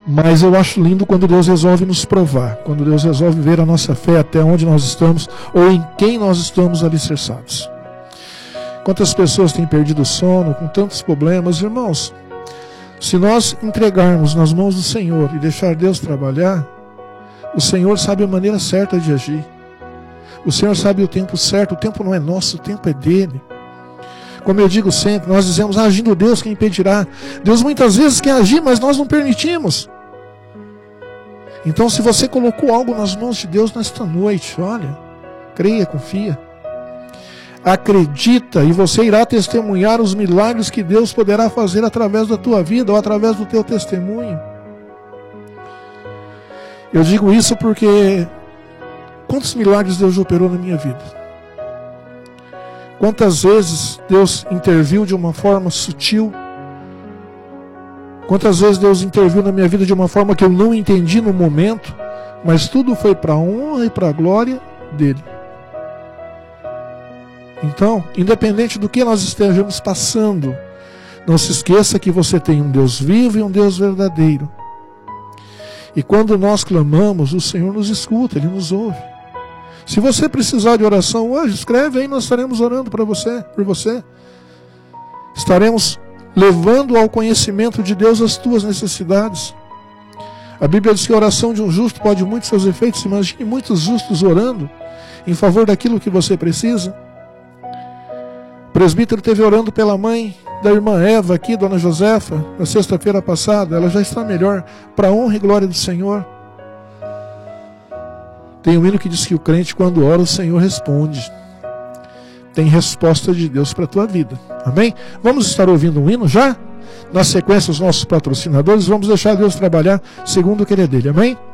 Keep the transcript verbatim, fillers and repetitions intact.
Mas eu acho lindo quando Deus resolve nos provar, quando Deus resolve ver a nossa fé até onde nós estamos ou em quem nós estamos alicerçados. Quantas pessoas têm perdido o sono com tantos problemas, irmãos? Se nós entregarmos nas mãos do Senhor e deixar Deus trabalhar, o Senhor sabe a maneira certa de agir. O Senhor sabe o tempo certo, o tempo não é nosso, o tempo é dele. Como eu digo sempre, nós dizemos, ah, agindo Deus, quem impedirá? Deus muitas vezes quer agir, mas nós não permitimos. Então, se você colocou algo nas mãos de Deus nesta noite, olha, creia, confia. Acredita e você irá testemunhar os milagres que Deus poderá fazer através da tua vida ou através do teu testemunho. Eu digo isso porque quantos milagres Deus operou na minha vida? Quantas vezes Deus interviu de uma forma sutil? Quantas vezes Deus interviu na minha vida de uma forma que eu não entendi no momento, mas tudo foi para a honra e para a glória dele. Então, independente do que nós estejamos passando, não se esqueça que você tem um Deus vivo e um Deus verdadeiro. E quando nós clamamos, o Senhor nos escuta, Ele nos ouve. Se você precisar de oração hoje, escreve aí, nós estaremos orando para você, por você. Estaremos levando ao conhecimento de Deus as tuas necessidades. A Bíblia diz que a oração de um justo pode muitos seus efeitos. Imagine muitos justos orando em favor daquilo que você precisa. O presbítero esteve orando pela mãe da irmã Eva aqui, dona Josefa, na sexta-feira passada. Ela já está melhor, para a honra e glória do Senhor. Tem um hino que diz que o crente, quando ora, o Senhor responde. Tem resposta de Deus para a tua vida. Amém? Vamos estar ouvindo um hino já? Na sequência, os nossos patrocinadores, vamos deixar Deus trabalhar segundo o querer dele. Amém?